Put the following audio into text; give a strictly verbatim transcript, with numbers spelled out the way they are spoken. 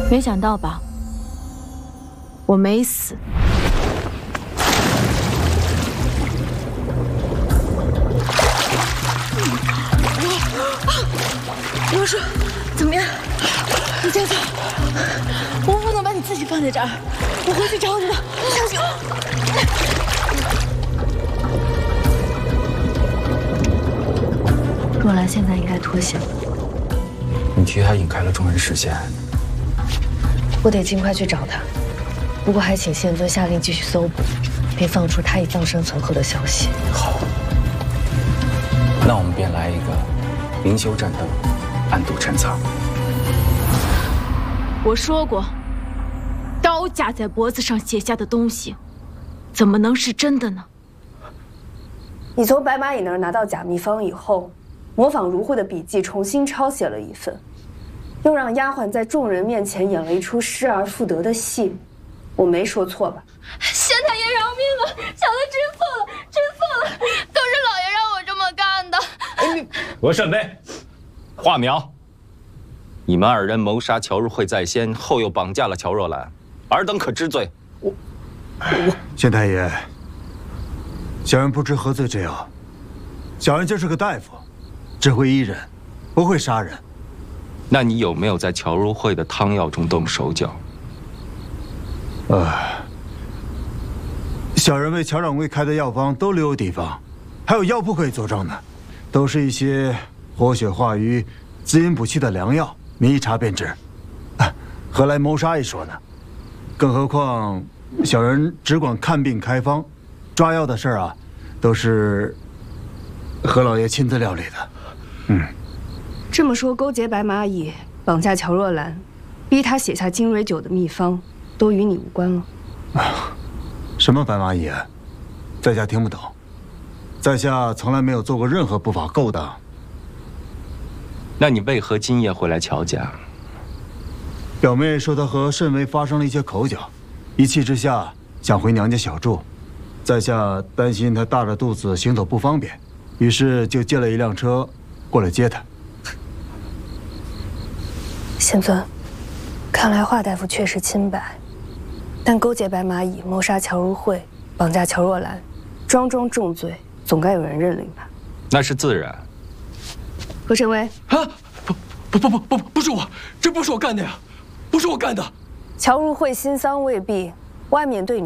没想到吧？我没死。 罗叔，怎么样？你先走，我不能把你自己放在这儿，我回去找你的，相信我。 若兰现在应该脱险了。 你替他引开了众人视线。 我得尽快去找他，不过还请宪尊下令继续搜捕，别放出他已葬身存后的消息。 好，那我们便来一个明修栈道，暗度陈仓。 我说过，刀架在脖子上写下的东西，怎么能是真的呢？ 你从白马乙那儿拿到假秘方以后。 模仿如慧的笔记，重新抄写了一份，又让丫鬟在众人面前演了一出失而复得的戏，我没说错吧？ 县太爷饶命了，小的知错了，知错了，都是老爷让我这么干的。 哎，你我沈巍，华苗，你们二人谋杀乔如慧在先，后又绑架了乔若兰，尔等可知罪？我， 我，县太爷，小人不知何罪之有，小人就是个大夫。 只会医人，不会杀人。 那你有没有在乔如慧的汤药中动手脚？ 呃，小人为乔掌柜开的药方都留有底方，还有药铺可以作证呢，都是一些活血化瘀、滋阴补气的良药，您一查便知。啊，何来谋杀一说呢？更何况小人只管看病开方，抓药的事儿啊，都是何老爷亲自料理的。 嗯， 这么说，勾结白蚂蚁绑架乔若兰，逼他写下金蕊酒的秘方，都与你无关了。 啊，什么白蚂蚁？在下听不懂。在下从来没有做过任何不法勾当。 那你为何今夜会来乔家？ 表妹说她和慎微发生了一些口角，一气之下想回娘家小住。在下担心她大着肚子行走不方便，于是就借了一辆车。 过来接他。 宪尊，看来华大夫确实清白，但勾结白蚂蚁谋杀乔如慧、绑架乔若兰，桩桩重罪，总该有人认领吧？ 那是自然。 何慎微， 啊，不不不不不，不是我，这不是我干的呀，不是我干的。 乔如慧新丧未毕，外面对你。